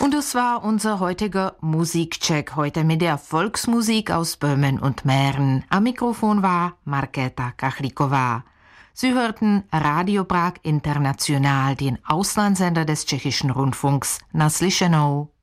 Und das war unser heutiger Musikcheck, heute mit der Volksmusik aus Böhmen und Mähren. Am Mikrofon war Markéta Kachlikova. Sie hörten Radio Prag International, den Auslandssender des tschechischen Rundfunks. Naslyšenou.